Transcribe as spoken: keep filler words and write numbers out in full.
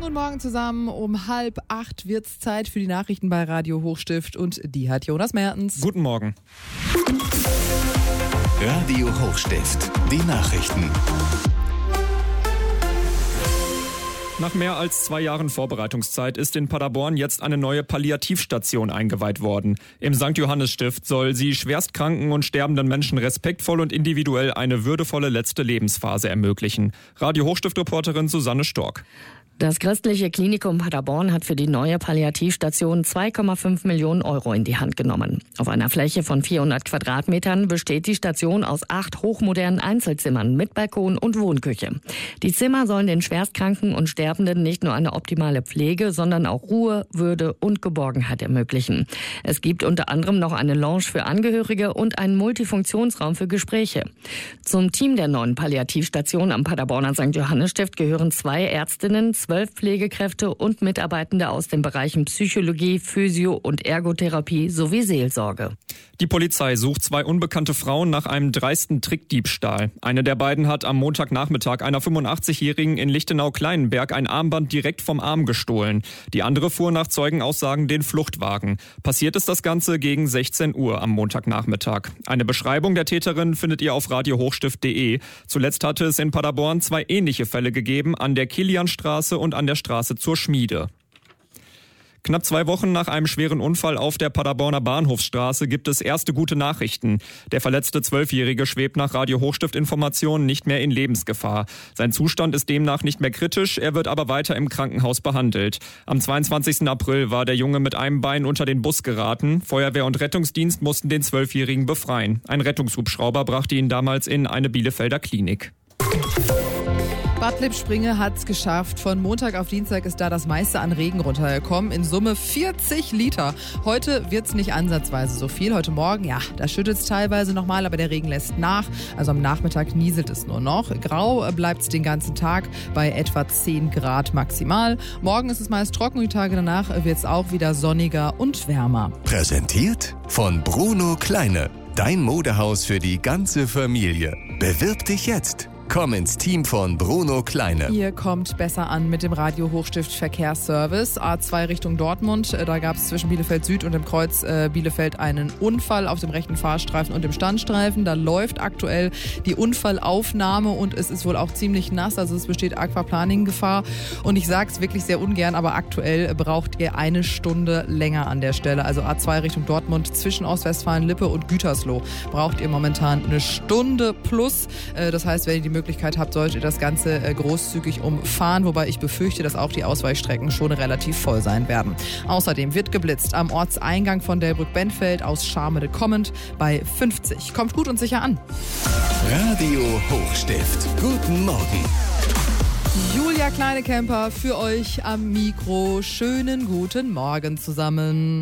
guten Morgen zusammen. Um halb acht wird's Zeit für die Nachrichten bei Radio Hochstift und die hat Jonas Mertens. Guten Morgen. Radio Hochstift, die Nachrichten. Nach mehr als zwei Jahren Vorbereitungszeit ist in Paderborn jetzt eine neue Palliativstation eingeweiht worden. Im Sankt Johannes Stift soll sie schwerstkranken und sterbenden Menschen respektvoll und individuell eine würdevolle letzte Lebensphase ermöglichen. Radio Hochstift-Reporterin Susanne Stork. Das christliche Klinikum Paderborn hat für die neue Palliativstation zwei Komma fünf Millionen Euro in die Hand genommen. Auf einer Fläche von vierhundert Quadratmetern besteht die Station aus acht hochmodernen Einzelzimmern mit Balkon und Wohnküche. Die Zimmer sollen den Schwerstkranken und Sterbenden nicht nur eine optimale Pflege, sondern auch Ruhe, Würde und Geborgenheit ermöglichen. Es gibt unter anderem noch eine Lounge für Angehörige und einen Multifunktionsraum für Gespräche. Zum Team der neuen Palliativstation am Paderborner Sankt Johannes Stift gehören zwei Ärztinnen, zwölf Pflegekräfte und Mitarbeitende aus den Bereichen Psychologie, Physio- und Ergotherapie sowie Seelsorge. Die Polizei sucht zwei unbekannte Frauen nach einem dreisten Trickdiebstahl. Eine der beiden hat am Montagnachmittag einer fünfundachtzigjährigen in Lichtenau-Kleinenberg ein Armband direkt vom Arm gestohlen. Die andere fuhr nach Zeugenaussagen den Fluchtwagen. Passiert ist das Ganze gegen sechzehn Uhr am Montagnachmittag. Eine Beschreibung der Täterin findet ihr auf radio hochstift punkt de. Zuletzt hatte es in Paderborn zwei ähnliche Fälle gegeben, an der Kilianstraße und an der Straße zur Schmiede. Knapp zwei Wochen nach einem schweren Unfall auf der Paderborner Bahnhofsstraße gibt es erste gute Nachrichten. Der verletzte Zwölfjährige schwebt nach Radio Hochstift-Informationen nicht mehr in Lebensgefahr. Sein Zustand ist demnach nicht mehr kritisch, er wird aber weiter im Krankenhaus behandelt. Am zweiundzwanzigsten April war der Junge mit einem Bein unter den Bus geraten. Feuerwehr und Rettungsdienst mussten den Zwölfjährigen befreien. Ein Rettungshubschrauber brachte ihn damals in eine Bielefelder Klinik. Bad Lippspringe hat es geschafft. Von Montag auf Dienstag ist da das meiste an Regen runtergekommen. In Summe vierzig Liter. Heute wird es nicht ansatzweise so viel. Heute Morgen, ja, da schüttet es teilweise nochmal, aber der Regen lässt nach. Also am Nachmittag nieselt es nur noch. Grau bleibt es den ganzen Tag bei etwa zehn Grad maximal. Morgen ist es meist trocken und die Tage danach wird es auch wieder sonniger und wärmer. Präsentiert von Bruno Kleine. Dein Modehaus für die ganze Familie. Bewirb dich jetzt. Komm ins Team von Bruno Kleine. Ihr kommt besser an mit dem Radio Hochstift Verkehrsservice. A zwei Richtung Dortmund. Da gab es zwischen Bielefeld Süd und dem Kreuz äh, Bielefeld einen Unfall auf dem rechten Fahrstreifen und dem Standstreifen. Da läuft aktuell die Unfallaufnahme und es ist wohl auch ziemlich nass. Also es besteht Aquaplaning-Gefahr. Und ich sage es wirklich sehr ungern, aber aktuell braucht ihr eine Stunde länger an der Stelle. Also A zwei Richtung Dortmund zwischen Ostwestfalen-Lippe und Gütersloh braucht ihr momentan eine Stunde plus. Äh, das heißt, wenn ihr die Möglichkeit habt, solltet ihr das Ganze äh, großzügig umfahren, wobei ich befürchte, dass auch die Ausweichstrecken schon relativ voll sein werden. Außerdem wird geblitzt am Ortseingang von Delbrück-Benfeld aus Scharmede-Kommend bei fünfzig. Kommt gut und sicher an. Radio Hochstift. Guten Morgen. Julia Kleinekemper für euch am Mikro. Schönen guten Morgen zusammen.